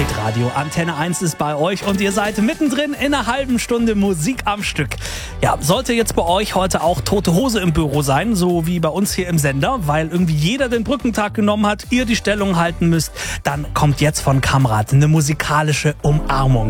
Hitradio. Antenne 1 ist bei euch und ihr seid mittendrin in einer halben Stunde Musik am Stück. Ja, sollte jetzt bei euch heute auch tote Hose im Büro sein, so wie bei uns hier im Sender, weil irgendwie jeder den Brückentag genommen hat, ihr die Stellung halten müsst, dann kommt jetzt von Kamrat eine musikalische Umarmung.